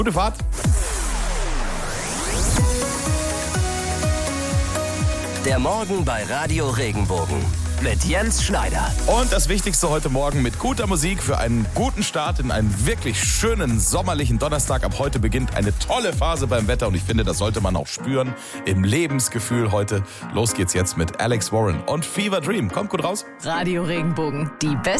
Gute Fahrt. Der Morgen bei Radio Regenbogen mit Jens Schneider. Und das Wichtigste heute Morgen mit guter Musik für einen guten Start in einen wirklich schönen sommerlichen Donnerstag. Ab heute beginnt eine tolle Phase beim Wetter und ich finde, das sollte man auch spüren im Lebensgefühl heute. Los geht's jetzt mit Alex Warren und Fever Dream. Kommt gut raus. Radio Regenbogen, die beste